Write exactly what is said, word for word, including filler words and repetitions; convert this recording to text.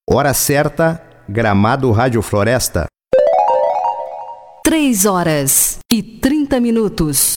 Hora certa, Gramado Rádio Floresta. Três horas e trinta minutos.